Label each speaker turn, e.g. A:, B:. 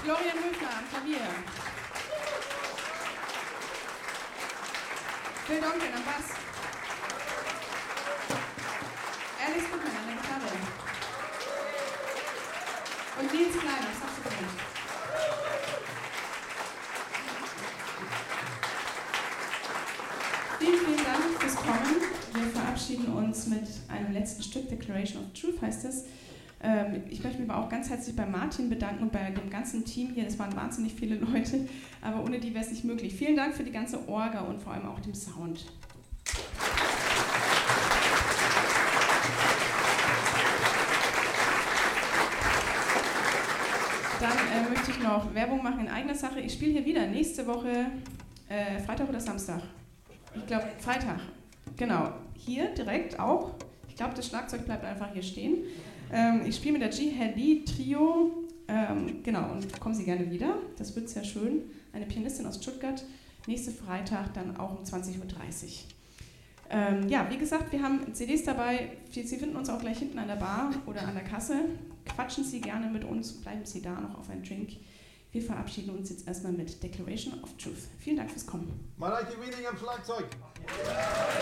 A: Florian Höfner am Klavier. Phil Donkin am Bass. Alice Goodman an der Gitarre. Und Nils Klein am Saxophon. Vielen Dank fürs Kommen. Wir verabschieden uns mit einem letzten Stück, Declaration of Truth heißt es. Ich möchte mich aber auch ganz herzlich bei Martin bedanken und bei dem ganzen Team hier. Das waren wahnsinnig viele Leute, aber ohne die wäre es nicht möglich. Vielen Dank für die ganze Orga und vor allem auch dem Sound. Dann möchte ich noch Werbung machen in eigener Sache. Ich spiele hier wieder nächste Woche, Freitag oder Samstag? Ich glaube Freitag. Genau, hier direkt auch. Ich glaube, das Schlagzeug bleibt einfach hier stehen. Ich spiele mit der G-Heli Trio, genau, und kommen Sie gerne wieder, das wird sehr schön. Eine Pianistin aus Stuttgart, nächste Freitag dann auch um 20:30 Uhr. Ja, wie gesagt, wir haben CDs dabei, Sie finden uns auch gleich hinten an der Bar oder an der Kasse. Quatschen Sie gerne mit uns, bleiben Sie da noch auf einen Drink. Wir verabschieden uns jetzt erstmal mit Declaration of Truth. Vielen Dank fürs Kommen.
B: Mareike Wieding am Schlagzeug.